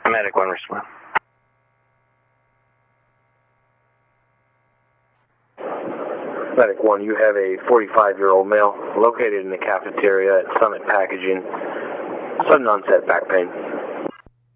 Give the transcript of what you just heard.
Medic 1, respond. Medic 1, you have a 45-year-old male located in the cafeteria at Summit Packaging. Sudden onset back pain.